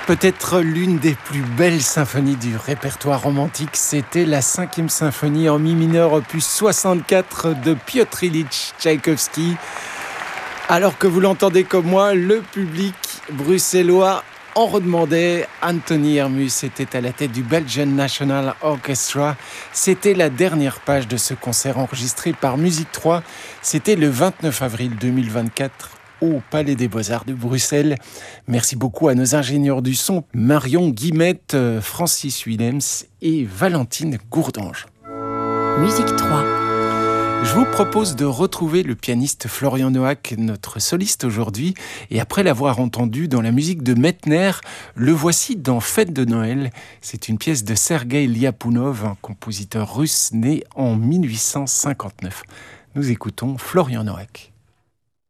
Peut-être l'une des plus belles symphonies du répertoire romantique, c'était la 5e symphonie en mi mineur opus 64 de Piotr Ilyich Tchaïkovski. Alors que vous l'entendez comme moi, le public bruxellois en redemandait. Anthony Hermus était à la tête du Belgian National Orchestra. C'était la dernière page de ce concert enregistré par Musique 3. C'était le 29 avril 2024 au Palais des Beaux-Arts de Bruxelles. Merci beaucoup à nos ingénieurs du son, Marion Guillemette, Francis Willems et Valentine Gourdange. Musique 3. Je vous propose de retrouver le pianiste Florian Noack, notre soliste aujourd'hui. Et après l'avoir entendu dans la musique de Mettner, le voici dans Fête de Noël. C'est une pièce de Sergueï Liapounov, un compositeur russe né en 1859. Nous écoutons Florian Noack.